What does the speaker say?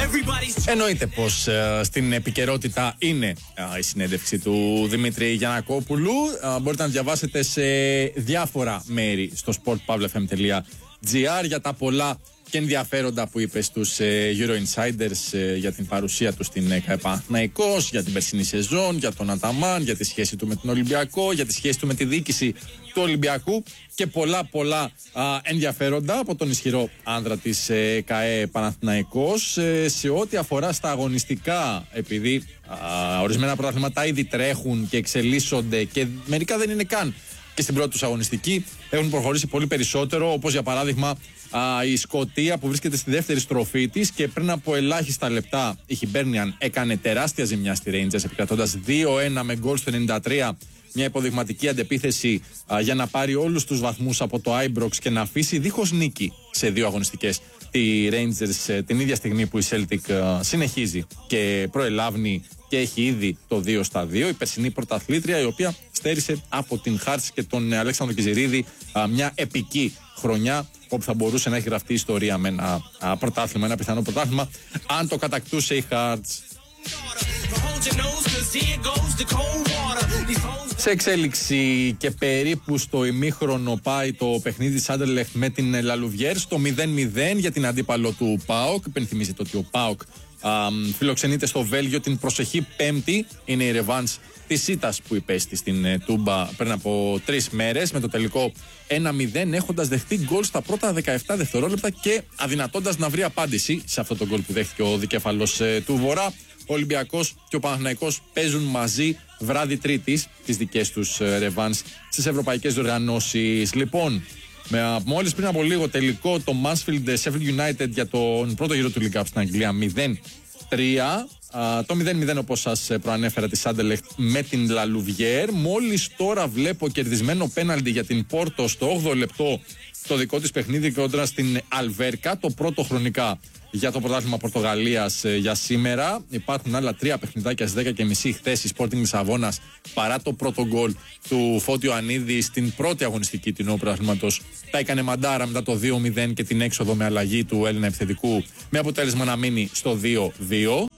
Εννοείται πως στην επικαιρότητα είναι η συνέντευξη του Δημήτρη Γιαννακόπουλου. Μπορείτε να διαβάσετε σε διάφορα μέρη στο sportpavlefm.gr για τα πολλά και ενδιαφέροντα που είπε στους Euro Insiders για την παρουσία του στην ΕΚΑ Παναθηναϊκός, για την περσινή σεζόν, για τον Αταμάν, για τη σχέση του με τον Ολυμπιακό, για τη σχέση του με τη διοίκηση του Ολυμπιακού και πολλά ενδιαφέροντα από τον ισχυρό άνδρα της ΚΑΕ Παναθηναϊκός σε ό,τι αφορά στα αγωνιστικά, επειδή ορισμένα πρωταθλήματα ήδη τρέχουν και εξελίσσονται και μερικά δεν είναι καν και στην πρώτη τους αγωνιστική, έχουν προχωρήσει πολύ περισσότερο, όπως για παράδειγμα η Σκωτία που βρίσκεται στη δεύτερη στροφή της και πριν από ελάχιστα λεπτά η Χιμπέρνιαν έκανε τεράστια ζημιά στη Rangers επικρατώντας 2-1 με γκολ στο 93, μια υποδειγματική αντεπίθεση για να πάρει όλους τους βαθμούς από το Ibrox και να αφήσει δίχως νίκη σε δύο αγωνιστικές τη Rangers την ίδια στιγμή που η Celtic συνεχίζει και προελάβνει και έχει ήδη το 2-2, η περσινή πρωταθλήτρια η οποία στέρισε από την Hearts και τον Αλέξανδρο Κιζηρίδη μια επική χρονιά όπου θα μπορούσε να έχει γραφτεί ιστορία με ένα πρωτάθλημα, ένα πιθανό πρωτάθλημα αν το κατακτούσε η Hearts. Σε εξέλιξη και περίπου στο ημίχρονο πάει το παιχνίδι της Anderlecht με την Λαλουβιέρ στο 0-0 για την αντίπαλο του ΠΑΟΚ. Υπενθυμίζεται ότι ο ΠΑΟΚ φιλοξενείται στο Βέλγιο την προσεχή Πέμπτη. Είναι η ρεβάνς της ήττας που υπέστη στην Τούμπα πριν από 3 μέρες με το τελικό 1-0, έχοντας δεχτεί γκολ στα πρώτα 17 δευτερόλεπτα και αδυνατώντας να βρει απάντηση σε αυτό το γκολ που δέχτηκε ο δικέφαλος του Βορρά. Ο Ολυμπιακός και ο Παναθηναϊκός παίζουν μαζί βράδυ Τρίτης τις δικές τους ρεβάνς στις ευρωπαϊκές διοργανώσεις. Λοιπόν, μόλις πριν από λίγο τελικό το Mansfield Sheffield United για τον πρώτο γύρο του League Cup στην Αγγλία 0-3. Το 0-0 όπως σας προανέφερα τη Anderlecht με την Λαλουβιέρ. Μόλις τώρα βλέπω κερδισμένο πέναλτι για την Πόρτο στο 8ο λεπτό το δικό της παιχνίδι κόντρα στην Αλβέρκα, το πρώτο χρονικά για το πρωτάθλημα Πορτογαλίας για σήμερα. Υπάρχουν άλλα 3 παιχνιδάκια στις 10:30 χθες η Sporting Λισαβόνας παρά το πρώτο γκολ του Φώτη Ιωαννίδη στην πρώτη αγωνιστική του νέου πρωταθλήματος. Τα έκανε μαντάρα μετά το 2-0 και την έξοδο με αλλαγή του Έλληνα επιθετικού με αποτέλεσμα να μείνει στο 2-2.